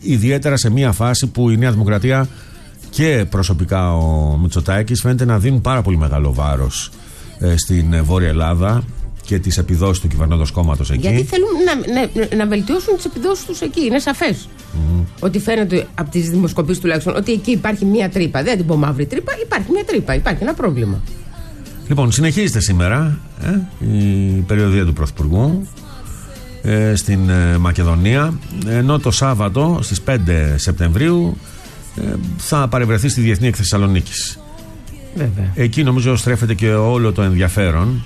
ιδιαίτερα σε μια φάση που η Νέα Δημοκρατία και προσωπικά ο Μητσοτάκης φαίνεται να δίνουν πάρα πολύ μεγάλο βάρος στην Βόρεια Ελλάδα και τις επιδόσεις του κυβερνώντος κόμματος εκεί. Γιατί θέλουν να βελτιώσουν τις επιδόσεις τους εκεί. Είναι σαφές. Ότι φαίνεται από τις δημοσκοπήσεις τουλάχιστον ότι εκεί υπάρχει μια τρύπα. Δεν την πω μαύρη τρύπα, υπάρχει μια τρύπα, υπάρχει ένα πρόβλημα. Λοιπόν, συνεχίζεται σήμερα η περιοδία του Πρωθυπουργού στην Μακεδονία, ενώ το Σάββατο στις 5 Σεπτεμβρίου θα παρευρεθεί στη Διεθνή Έκθεση Θεσσαλονίκης. Βέβαια. Εκεί νομίζω στρέφεται και όλο το ενδιαφέρον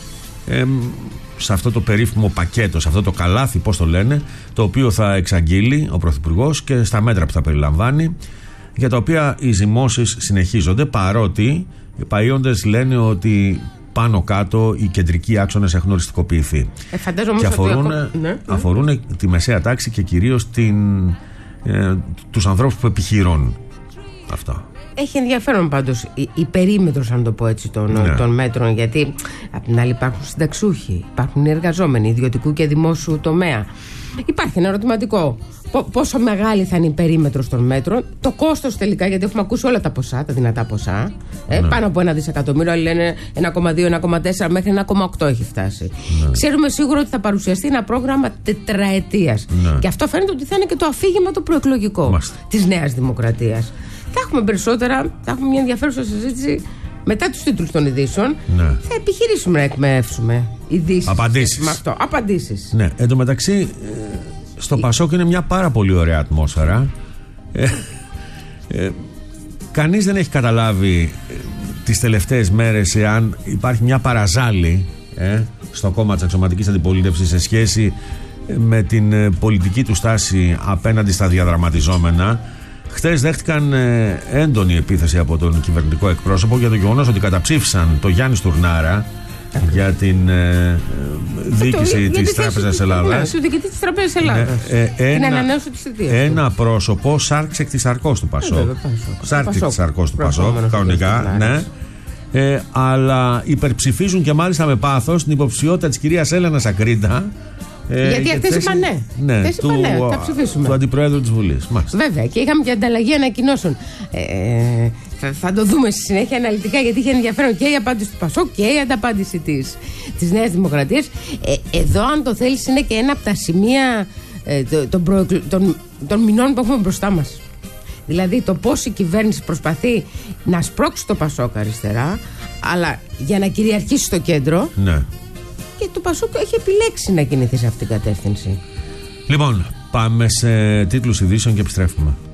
σε αυτό το περίφημο πακέτο, σε αυτό το καλάθι, πώς το λένε, το οποίο θα εξαγγείλει ο Πρωθυπουργός και στα μέτρα που θα περιλαμβάνει, για τα οποία οι ζυμώσεις συνεχίζονται, παρότι οι παΐοντες λένε ότι πάνω κάτω οι κεντρικοί άξονες έχουν οριστικοποιηθεί και αφορούν τη μεσαία τάξη και κυρίως τους ανθρώπους που επιχειρούν αυτά. Έχει ενδιαφέρον πάντως η περίμετρος, αν το πω έτσι, των μέτρων, γιατί απ' την άλλη υπάρχουν συνταξούχοι, υπάρχουν εργαζόμενοι ιδιωτικού και δημόσιου τομέα. Υπάρχει ένα ερωτηματικό. Πόσο μεγάλη θα είναι η περίμετρος των μέτρων, το κόστος τελικά, γιατί έχουμε ακούσει όλα τα ποσά, τα δυνατά ποσά. Πάνω από 1 δισεκατομμύριο, άλλοι λένε 1,2, 1,4 μέχρι 1,8 έχει φτάσει. Ξέρουμε σίγουρα ότι θα παρουσιαστεί ένα πρόγραμμα τετραετίας. Και αυτό φαίνεται ότι θα είναι και το αφήγημα το προεκλογικό της Νέας Δημοκρατίας. Θα έχουμε περισσότερα, θα έχουμε μια ενδιαφέρουσα συζήτηση μετά τους τίτλους των ειδήσεων. Θα επιχειρήσουμε να εκμεύσουμε ειδήσεις. Απαντήσεις. Ναι, εν τω μεταξύ στο Πασόκ είναι μια πάρα πολύ ωραία ατμόσφαιρα. Κανείς δεν έχει καταλάβει τις τελευταίες μέρες εάν υπάρχει μια παραζάλη στο κόμμα της αξιωματικής αντιπολίτευσης σε σχέση με την πολιτική του στάση απέναντι στα διαδραματιζόμενα. Χθες δέχτηκαν έντονη επίθεση από τον κυβερνητικό εκπρόσωπο για το γεγονός ότι καταψήφισαν το Γιάννη Στουρνάρα για την διοίκηση της Τράπεζας Ελλάδας. Του διοικητή της Τράπεζας Ελλάδας. Την ανανέωση της θητείας. Ένα πρόσωπο σάρξ εκ της αρκός του Πασόκ. Σάρξ εκ της αρκός του Πασόκ, κανονικά, ναι. Αλλά υπερψηφίζουν και μάλιστα με πάθος την υποψηφιότητα της κυρίας Έλενας Ακρίντα. Γιατί αυτές είπαν ναι. Θα ψηφίσουμε. Του Αντιπροέδρου της Βουλής. Βέβαια, και είχαμε και ανταλλαγή ανακοινώσεων. Θα το δούμε στη συνέχεια αναλυτικά, γιατί είχε ενδιαφέρον και η απάντηση του Πασόκ και η ανταπάντηση της Νέας Δημοκρατίας. Εδώ, αν το θέλεις, είναι και ένα από τα σημεία των μηνών που έχουμε μπροστά μας. Δηλαδή το πώς η κυβέρνηση προσπαθεί να σπρώξει το Πασόκ αριστερά, αλλά για να κυριαρχήσει στο κέντρο. Ναι. Και το Πασόκ έχει επιλέξει να κινηθεί σε αυτήν την κατεύθυνση. Λοιπόν, πάμε σε τίτλους ειδήσεων και επιστρέφουμε.